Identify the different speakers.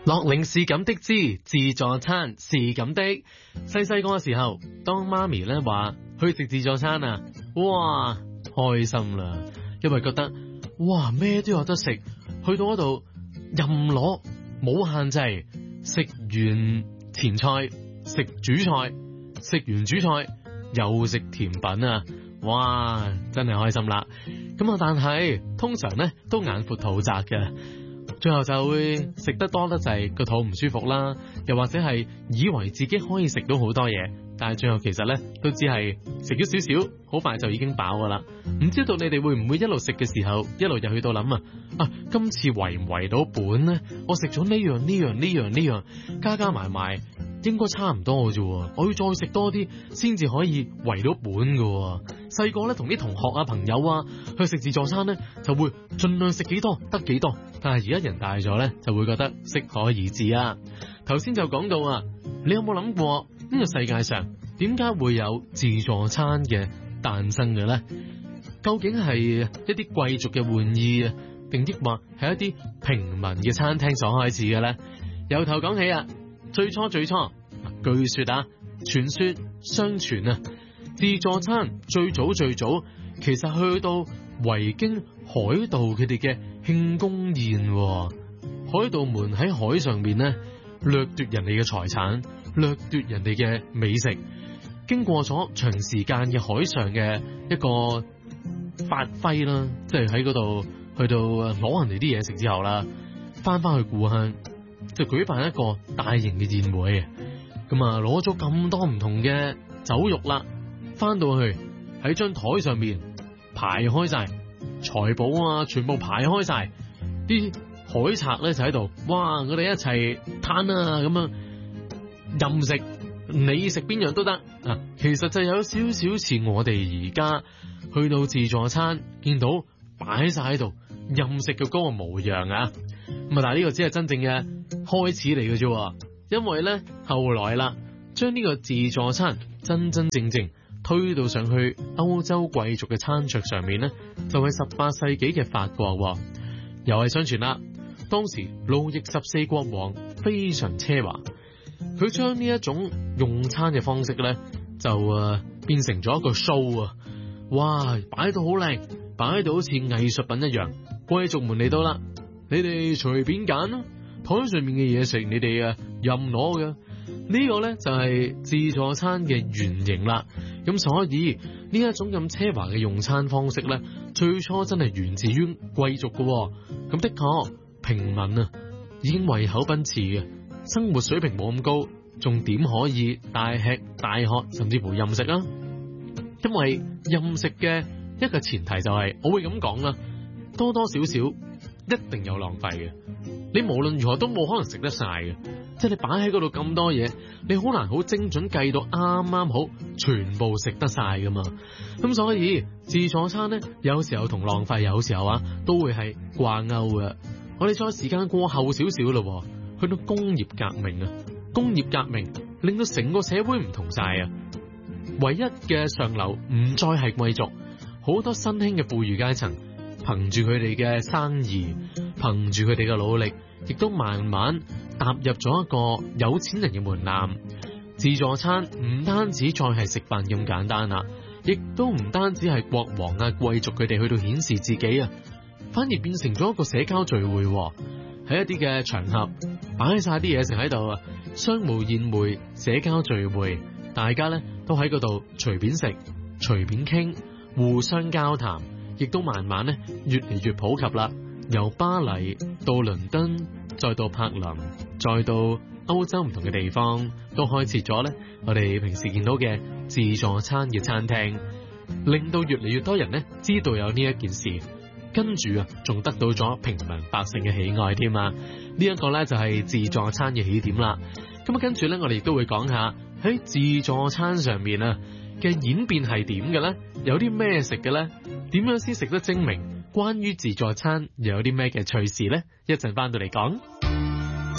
Speaker 1: 樂齡是咁的之自助餐是咁的。細個嘅時候，當媽咪咧話去食自助餐啊，哇開心啦，因為覺得哇咩都有得食，去到嗰度任攞冇限制，食完甜菜食主菜，食完主菜又食甜品啊，哇真係開心啦。咁啊但係通常咧都眼闊肚窄嘅，最後就會食得多得滯，個肚唔舒服啦，又或者係以為自己可以食到好多嘢，但係最後其實咧都只係食咗少少，好快就已經飽噶啦。唔知道你哋會唔會一路食嘅時候，一路又去到諗啊，今次圍唔圍到本呢？我食咗呢樣，加埋埋應該差唔多嘅啫，我要再食多啲先至可以圍到本嘅。細個咧同啲同學啊朋友啊去食自助餐咧，就會盡量食幾多得幾多，但係而家人大咗咧就會覺得適可而止啊。頭先就講到啊，你有冇諗過呢個世界上點解會有自助餐嘅誕生嘅咧？究竟係一啲貴族嘅玩意啊，定抑或係一啲平民嘅餐廳所開始嘅咧？由頭講起啊，最初，據說啊，傳說相傳啊，自助餐最早其實去到維京海盜佢哋嘅慶功宴，海盜們喺海上面呢掠奪人哋嘅財產，掠奪人哋嘅美食，經過咗長時間嘅海上嘅一個發揮啦，即係喺嗰度去到攞人哋啲嘢食之後啦，翻去故鄉就舉辦一個大型嘅宴會，咁啊攞咗咁多唔同嘅酒肉啦，翻到去喺張台上面排開晒財寶啊，全部排開晒，啲海賊咧就喺度，哇！我哋一齊攤啊，咁樣任食，你食邊樣都得啊。其實就有少少似我哋而家去到自助餐見到擺晒喺度任食嘅嗰個模樣啊。咁啊，但係呢個只係真正嘅開始嚟嘅啫，因為咧後來啦，將呢個自助餐真正推到上去歐洲貴族嘅餐桌上面呢，就係18世紀嘅法國，又係相傳啦。當時路易14國王非常奢華，佢將呢一種用餐嘅方式咧，就變成咗一個 show 啊！哇，擺到好靚，擺到好似藝術品一樣。貴族們嚟到啦，你哋隨便揀啦，台上面嘅嘢食你哋任攞嘅。呢個咧就係自助餐嘅原型啦。咁所以呢一種咁奢華嘅用餐方式咧，最初真係源自於貴族嘅。咁的確平民啊已經胃口奔馳嘅，生活水平冇咁高，仲點可以大吃大喝甚至乎任食啊？因為任食嘅一個前提就係，我會咁講啦，多多少少一定有浪費嘅。你無論如何都冇可能食得晒嘅，即係你擺喺嗰度咁多嘢，你好難好精準計到啱啱好全部食得晒噶嘛。咁所以自助餐呢，有時候同浪費有時候都會係掛鈎嘅。我哋再時間過後少少咯，去到工業革命啊，工業革命令到成個社會唔同晒啊。唯一嘅上流唔再係貴族，好多新興嘅富裕階層憑住佢哋嘅生意，憑住佢哋嘅努力，亦都慢慢踏入咗一個有錢人嘅門檻。自助餐唔單止再係食飯咁簡單啦，亦都唔單止係國王啊貴族佢哋去到顯示自己啊，反而變成咗一個社交聚會，喺一啲嘅場合擺晒啲嘢食喺度啊，商務宴會、社交聚會，大家咧都喺嗰度隨便食、隨便傾、互相交談，亦都慢慢咧越嚟越普及啦。由巴黎到倫敦，再到柏林，再到歐洲唔同嘅地方，都開設咗咧我哋平時見到嘅自助餐嘅餐廳，令到越嚟越多人咧知道有呢一件事。跟住仲得到咗平民百姓嘅喜愛添啊！呢一個咧就係自助餐嘅起點啦。咁跟住咧，我哋亦都會講下喺自助餐上面嘅演變係點嘅咧？有啲咩食嘅咧？點樣先食得精明？關於自助餐又有啲咩嘅趣事咧？一陣翻到嚟講。